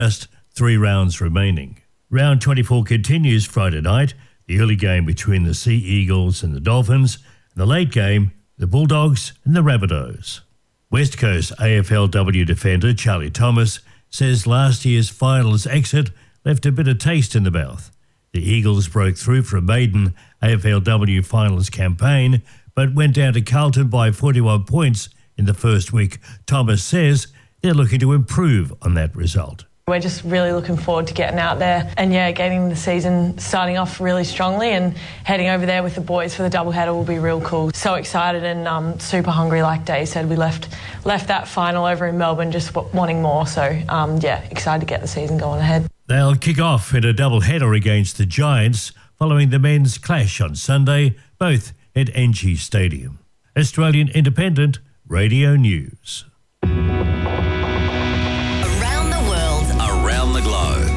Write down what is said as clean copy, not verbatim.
Just 3 rounds remaining. Round 24 continues Friday night, the early game between the Sea Eagles and the Dolphins, and the late game, the Bulldogs and the Rabbitohs. West Coast AFLW defender Charlie Thomas says last year's finals exit left a bitter taste in the mouth. The Eagles broke through for a maiden AFLW finals campaign, but went down to Carlton by 41 points in the first week. Thomas says they're looking to improve on that result. We're just really looking forward to getting out there and, getting the season starting off really strongly, and heading over there with the boys for the doubleheader will be real cool. So excited and super hungry, like Dave said. We left that final over in Melbourne just wanting more. So, excited to get the season going ahead. They'll kick off in a doubleheader against the Giants following the men's clash on Sunday, both at NG Stadium. Australian Independent Radio News. Around the world, around the globe.